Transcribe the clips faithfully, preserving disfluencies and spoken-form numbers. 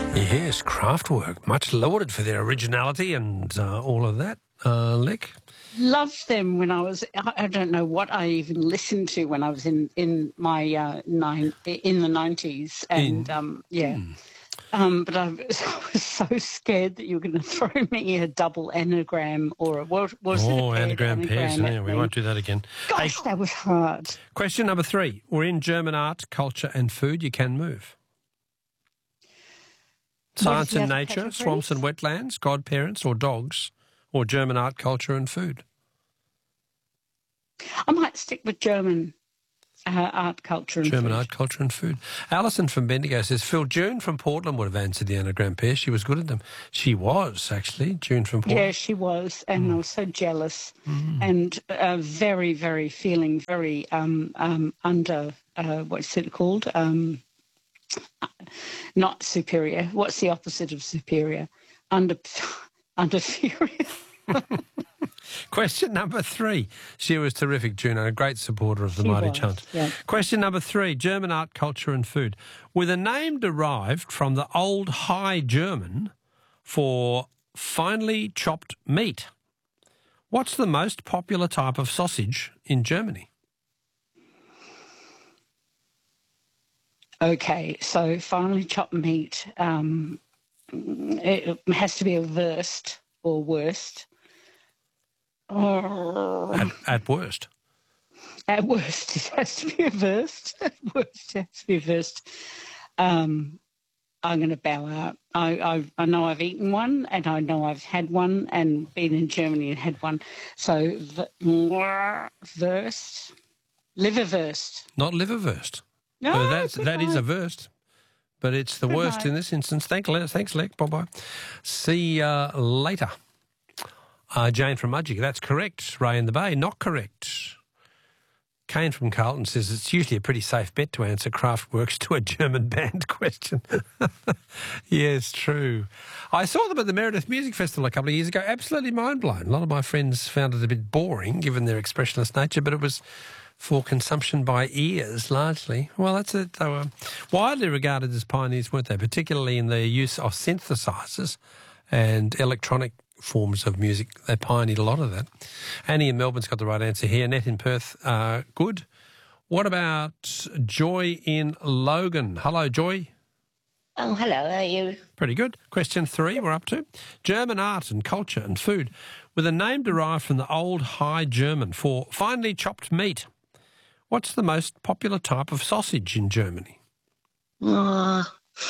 Yes, Kraftwerk, much lauded for their originality and uh, all of that. Uh, Lick? Loved them when I was, I I don't know what I even listened to when I was in, in my uh, nine, in the nineties. And In- um, yeah. Hmm. Um, but I was, I was so scared that you were going to throw me a double anagram or a, what was it? Oh, A paired anagram pairs. anagram at Yeah, we me. won't do that again. Gosh, Hey, that was hard. question number three. We're in German art, culture and food. You can move. Science the and other nature, swamps and categories? wetlands, godparents or dogs, or German art, culture and food. I might stick with German uh, art, culture, and German food. art, culture and food. Alison from Bendigo says, Phil, June from Portland would have answered the anagram pair. She was good at them. She was, actually, June from Portland. Yeah, she was, and Mm. I was so jealous, and uh, very, very feeling very um, um, under. Uh, what's it called? Um, not superior. What's the opposite of superior? Under, under furious. Question number three. She was terrific, June, and a great supporter of the She Mighty was, Chunt. yeah. Question number three. German art, culture and food. With a name derived from the Old High German for finely chopped meat. What's the most popular type of sausage in Germany? Okay, so finely chopped meat. Um, it has to be a wurst or worst. Oh, At, at worst. at worst, it has to be a wurst. At worst, it has to be a wurst. Um, I'm going to bow out. I, I I know I've eaten one, and I know I've had one, and been in Germany and had one. So v- wurst, liverwurst. Not liverwurst. No, Uh, that's, good that is a night. wurst, but it's the Good worst night. in this instance. Thanks, Le- thanks, Leck. Bye-bye. See you later. Uh, Jane from Mudgee, that's correct. Ray in the Bay, not correct. Kane from Carlton says it's usually a pretty safe bet to answer Kraftwerks to a German band question. Yes, true. I saw them at the Meredith Music Festival a couple of years ago. Absolutely mind-blown. A lot of my friends found it a bit boring, given their expressionless nature, but it was for consumption by ears, largely. Well, that's it. They were widely regarded as pioneers, weren't they? Particularly in the use of synthesizers and electronic forms of music. They pioneered a lot of that. Annie in Melbourne's got the right answer here. Net in Perth, uh, good. What about Joy in Logan? Hello, Joy. Oh, hello, how are you? Pretty good. Question three, we're up to. German art and culture and food, with a name derived from the Old High German for finely chopped meat. What's the most popular type of sausage in Germany? Uh,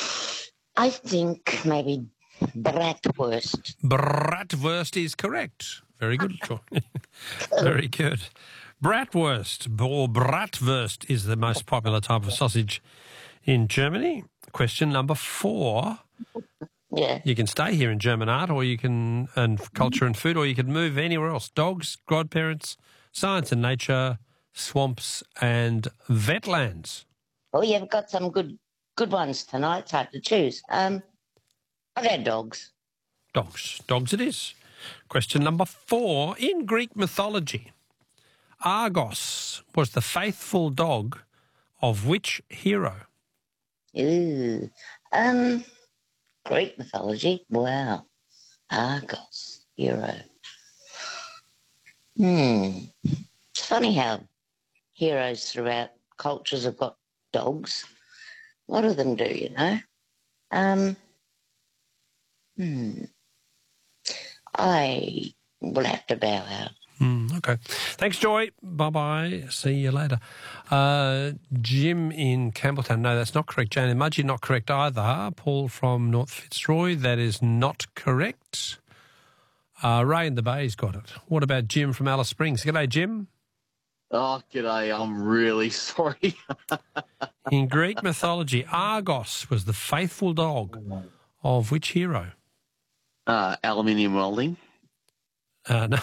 I think maybe bratwurst. Bratwurst is correct. Very good, Joy. Very good. Bratwurst or Bratwurst is the most popular type of sausage in Germany. Question number four. Yeah. You can stay here in German art or you can, and culture and food, or you can move anywhere else. Dogs, godparents, science and nature, swamps and wetlands. Oh, you've got some good good ones tonight. It's hard to choose. Um, I've had dogs. Dogs. Dogs it is. Question number four. In Greek mythology, Argos was the faithful dog of which hero? Ooh. Um, Greek mythology. Wow. Argos, hero. Hmm. It's funny how heroes throughout cultures have got dogs. A lot of them do, you know. Um. Hmm. I will have to bow out. Mm, okay. Thanks, Joy. Bye-bye. See you later. Uh, Jim in Campbelltown. No, that's not correct. Jane in Mudgee, not correct either. Paul from North Fitzroy, that is not correct. Uh, Ray in the Bay's got it. What about Jim from Alice Springs? G'day, Jim. Oh, g'day. I'm really sorry. In Greek mythology, Argos was the faithful dog of which hero? Uh, aluminium welding. Uh, no.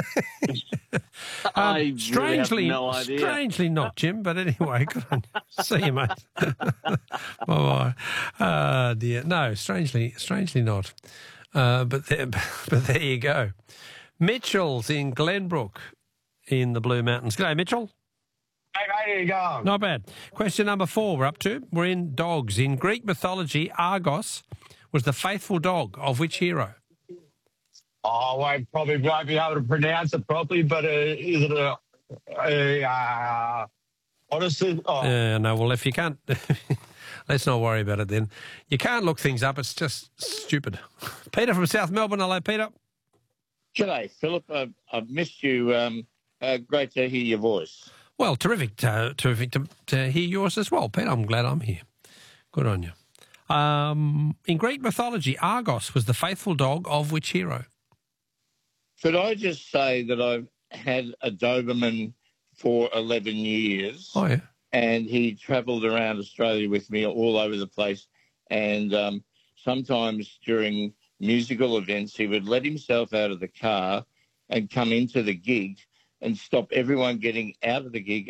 I Um, really strangely, have no idea. strangely not, Jim. But anyway, good on you. See you, mate. Bye bye. Uh, dear, no, strangely, strangely not. Uh, but there, but there you go. Mitchell's in Glenbrook, in the Blue Mountains. G'day, Mitchell. Hey, mate, how you going? Not bad. Question number four. We're up to. We're in dogs. In Greek mythology, Argos was the faithful dog of which hero? Oh, I probably won't be able to pronounce it properly, but uh, is it a, a uh, Odyssey? Oh, Uh, no, well, if you can't, let's not worry about it then. You can't look things up. It's just stupid. Peter from South Melbourne. Hello, Peter. G'day, Philip. I've, I've missed you. Um, uh, great to hear your voice. Well, terrific, to, terrific to, to hear yours as well, Peter. I'm glad I'm here. Good on you. Um, in Greek mythology, Argos was the faithful dog of which hero? Could I just say that I've had a Doberman for eleven years, Oh, yeah. and he travelled around Australia with me all over the place. And um, sometimes during musical events, he would let himself out of the car and come into the gig and stop everyone getting out of the gig